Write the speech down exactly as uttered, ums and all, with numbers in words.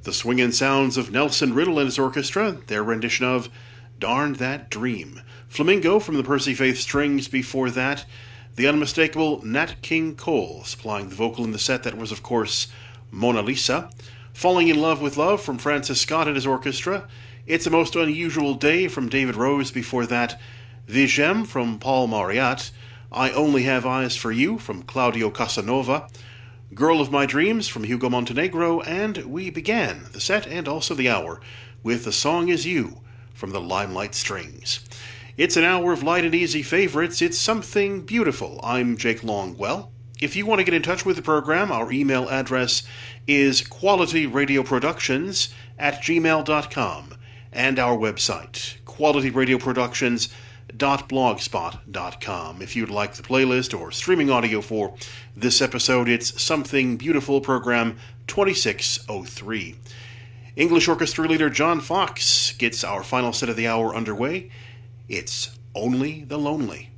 The swinging sounds of Nelson Riddle and his orchestra, their rendition of Darn That Dream. Flamingo from the Percy Faith Strings before that. The unmistakable Nat King Cole supplying the vocal in the set. That was, of course, Mona Lisa. Falling in Love with Love from Francis Scott and his orchestra. It's a Most Unusual Day from David Rose before that. Vigem from Paul Mauriat. I Only Have Eyes for You from Claudio Casanova. Girl of My Dreams from Hugo Montenegro. And we began the set and also the hour with The Song Is You from the Limelight Strings. It's an hour of light and easy favorites. It's something beautiful. I'm Jake Longwell. If you want to get in touch with the program, our email address is qualityradioproductions at gmail dot com, and our website, qualityradioproductions dot blogspot dot com. If you'd like the playlist or streaming audio for this episode, it's Something Beautiful Program twenty-six oh three. English Orchestra leader John Fox gets our final set of the hour underway. It's Only the Lonely.